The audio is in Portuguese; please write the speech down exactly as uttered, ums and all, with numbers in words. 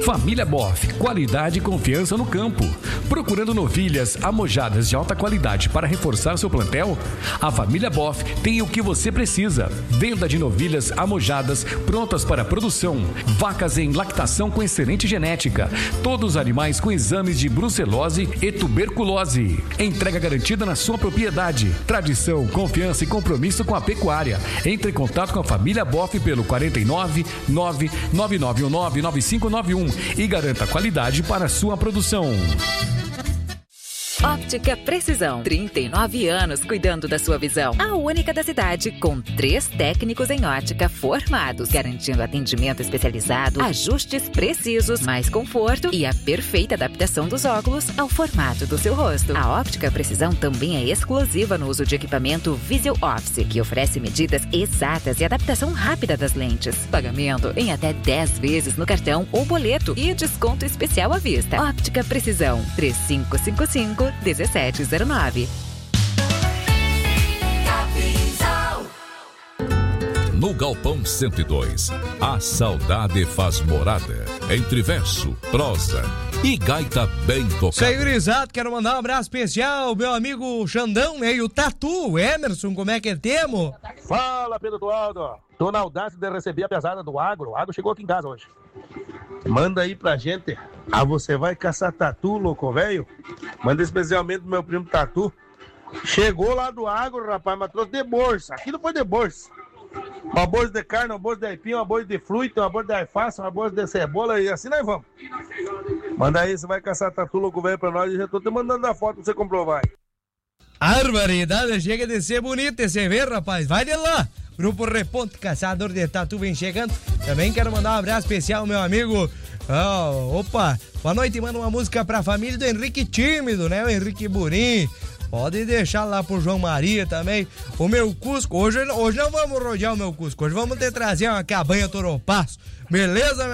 Família Boff, qualidade e confiança no campo. Procurando novilhas amojadas de alta qualidade para reforçar seu plantel? A Família Boff tem o que você precisa. Venda de novilhas amojadas prontas para produção. Vacas em lactação com excelente genética. Todos os animais com exames de brucelose e tuberculose. Entrega garantida na sua propriedade. Tradição, confiança e compromisso com a pecuária. Entre em contato com a Família Boff pelo quarenta e nove, nove nove nove um nove, nove cinco nove um e garanta qualidade para a sua produção. Óptica Precisão, trinta e nove anos cuidando da sua visão. A única da cidade, com três técnicos em ótica formados, garantindo atendimento especializado, ajustes precisos, mais conforto e a perfeita adaptação dos óculos ao formato do seu rosto. A Óptica Precisão também é exclusiva no uso de equipamento Visual Office, que oferece medidas exatas e adaptação rápida das lentes. Pagamento em até dez vezes no cartão ou boleto e desconto especial à vista. Óptica Precisão, três cinco cinco cinco, um sete zero nove. No Galpão cento e dois, a saudade faz morada entre verso, prosa e gaita bem tocada. Senhorizado, quero mandar um abraço especial, meu amigo Xandão, né? E o Tatu, o Emerson, como é que é temo? Fala, Pedro Dualdo. Tô na audácia de receber a pesada do Agro. O Agro chegou aqui em casa hoje. Manda aí pra gente. Ah, você vai caçar tatu, louco, velho? Manda especialmente pro meu primo Tatu. Chegou lá do Agro, rapaz, mas trouxe de bolsa. Aqui não foi de bolsa. Uma bolsa de carne, uma bolsa de aipim, uma bolsa de fruta, uma bolsa de alface, uma bolsa de cebola e assim nós vamos. Manda aí, você vai caçar tatu, louco, velho, pra nós. Eu já tô te mandando a foto pra você comprovar. Arbaridade, chega de ser bonito esse ver, rapaz. Vai de lá. Grupo Reponte Caçador de Tatu vem chegando. Também quero mandar um abraço especial ao meu amigo. Oh, opa, boa noite, manda uma música pra família do Henrique Tímido, né? O Henrique Burim. Pode deixar lá pro João Maria também. O meu Cusco, hoje, hoje não vamos rodear o meu Cusco. Hoje vamos ter trazer uma cabanha Toropaço. Beleza, meu?